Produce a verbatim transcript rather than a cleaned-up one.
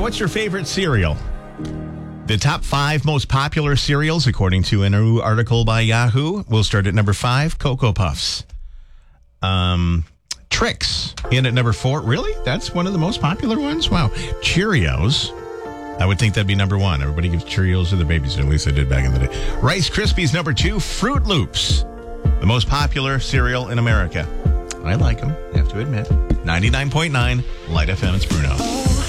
what's your favorite cereal? The top five most popular cereals, according to a new article by Yahoo. We'll start at number five, Cocoa Puffs. Um, Trix in at number four. Really? That's one of the most popular ones? Wow. Cheerios. I would think that'd be number one. Everybody gives Cheerios to their babies, or at least they did back in the day. Rice Krispies, number two. Fruit Loops, the most popular cereal in America. I like them, I have to admit. ninety-nine point nine, Light F M, it's Bruno.